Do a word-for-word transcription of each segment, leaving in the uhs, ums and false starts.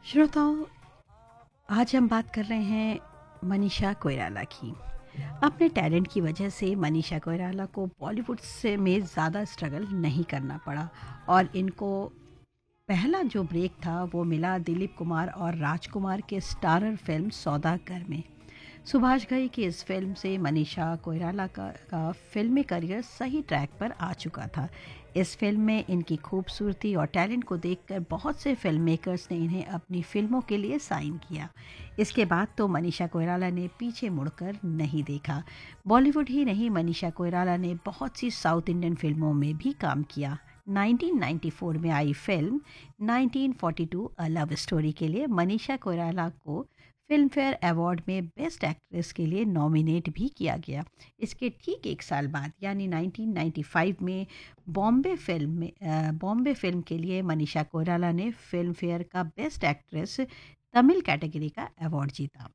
श्रोताओं, आज हम बात कर रहे हैं मनीषा कोइराला की। अपने टैलेंट की वजह से मनीषा कोइराला को बॉलीवुड से में ज़्यादा स्ट्रगल नहीं करना पड़ा और इनको पहला जो ब्रेक था वो मिला दिलीप कुमार और राजकुमार के स्टारर फिल्म सौदागर में। सुभाष घई की इस फिल्म से मनीषा कोइराला का, का फिल्मी करियर सही ट्रैक पर आ चुका था। इस फिल्म में इनकी खूबसूरती और टैलेंट को देखकर बहुत से फिल्म मेकर्स ने इन्हें अपनी फिल्मों के लिए साइन किया। इसके बाद तो मनीषा कोइराला ने पीछे मुड़कर नहीं देखा। बॉलीवुड ही नहीं, मनीषा कोइराला ने बहुत सी साउथ इंडियन फिल्मों में भी काम किया। नाइनटीन नाइंटी फोर में आई film nineteen forty to a love story के लिए मनीषा कोइराला को फिल्म फेयर अवार्ड में बेस्ट एक्ट्रेस के लिए नॉमिनेट भी किया गया। इसके ठीक एक साल बाद यानी नाइनटीन नाइंटी फाइव में बॉम्बे फिल्म में अ, बॉम्बे फिल्म के लिए मनीषा कोइराला ने फिल्म फेयर का बेस्ट एक्ट्रेस तमिल कैटेगरी का अवार्ड जीता।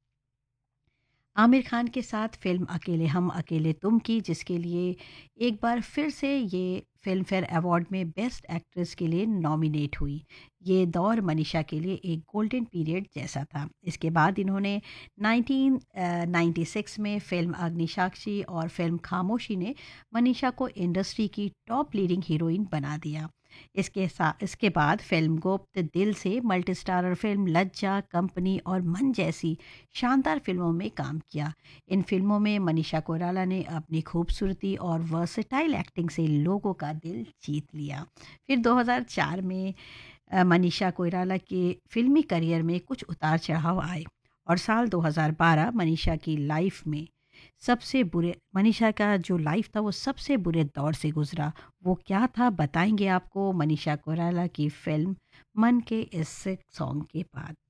आमिर खान के साथ फिल्म अकेले हम अकेले तुम की, जिसके लिए एक बार फिर से ये फिल्म फेयर अवार्ड में बेस्ट एक्ट्रेस के लिए नॉमिनेट हुई। ये दौर मनीषा के लिए एक गोल्डन पीरियड जैसा था। इसके बाद इन्होंने नाइनटीन नाइंटी सिक्स में फिल्म अग्निसाक्षी और फिल्म खामोशी ने मनीषा को इंडस्ट्री की टॉप लीडिंग हीरोइन बना दिया। इसके साथ इसके बाद फिल्म गुप्त, दिल से, मल्टी स्टारर फिल्म लज्जा, कंपनी और मन जैसी शानदार फिल्मों में काम किया। इन फिल्मों में मनीषा कोइराला ने अपनी खूबसूरती और वर्सेटाइल एक्टिंग से लोगों का दिल जीत लिया। फिर दो हज़ार चार में अ, मनीषा कोइराला के फिल्मी करियर में कुछ उतार चढ़ाव आए और साल दो हज़ार बारह मनीषा की लाइफ में सबसे बुरे मनीषा का जो लाइफ था वो सबसे बुरे दौर से गुजरा। वो क्या था बताएंगे आपको मनीषा कोइराला की फिल्म मन के इस सॉन्ग के बाद।